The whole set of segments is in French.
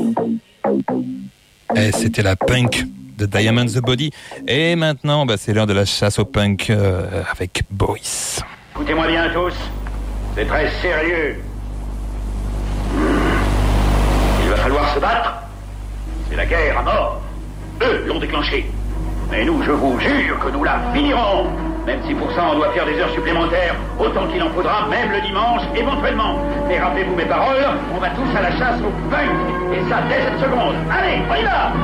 Et c'était la punk de Diamond the Body. Et maintenant, c'est l'heure de la chasse au punk avec Boris. Écoutez-moi bien tous, c'est très sérieux. Il va falloir se battre. C'est la guerre à mort. Eux l'ont déclenchée. Mais nous, je vous jure que nous la finirons. Même si pour ça on doit faire des heures supplémentaires, autant qu'il en faudra, même le dimanche, éventuellement. Et rappelez-vous mes paroles, on va tous à la chasse au punk. Et ça dès cette seconde. Allez, on y va.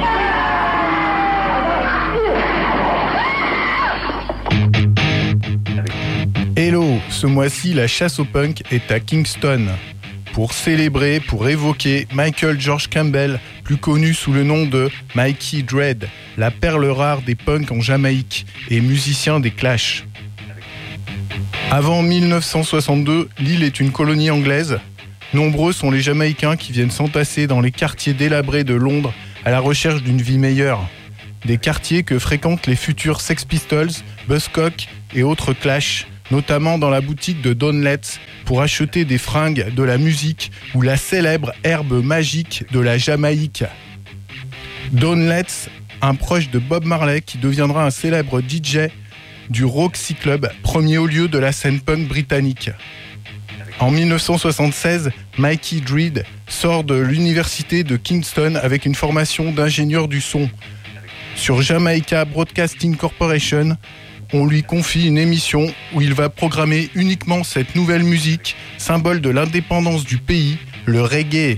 Hello, ce mois-ci, la chasse au punk est à Kingston. Pour célébrer, pour évoquer Michael George Campbell, plus connu sous le nom de Mikey Dread, la perle rare des punks en Jamaïque et musicien des Clash. Avant 1962, l'île est une colonie anglaise. Nombreux sont les Jamaïcains qui viennent s'entasser dans les quartiers délabrés de Londres à la recherche d'une vie meilleure. Des quartiers que fréquentent les futurs Sex Pistols, Buzzcock et autres Clash, notamment dans la boutique de Don Letts pour acheter des fringues, de la musique ou la célèbre herbe magique de la Jamaïque. Don Letts, un proche de Bob Marley qui deviendra un célèbre DJ du Roxy Club, premier haut lieu de la scène punk britannique. En 1976, Mikey Dread sort de l'université de Kingston avec une formation d'ingénieur du son. Sur Jamaica Broadcasting Corporation, on lui confie une émission où il va programmer uniquement cette nouvelle musique, symbole de l'indépendance du pays, le reggae.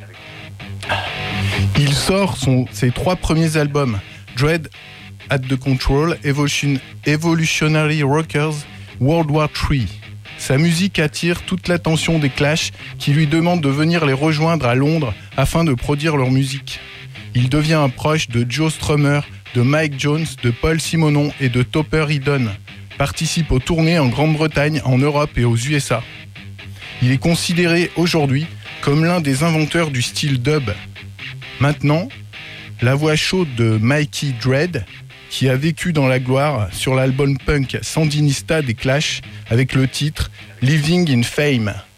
Il sort ses 3 premiers albums, Dread at the Control, Evolutionary Rockers, World War III. Sa musique attire toute l'attention des Clash qui lui demandent de venir les rejoindre à Londres afin de produire leur musique. Il devient un proche de Joe Strummer, de Mike Jones, de Paul Simonon et de Topper Headon. Participe aux tournées en Grande-Bretagne, en Europe et aux USA. Il est considéré aujourd'hui comme l'un des inventeurs du style dub. Maintenant, la voix chaude de Mikey Dread, qui a vécu dans la gloire sur l'album punk Sandinista des Clash avec le titre Living in Fame.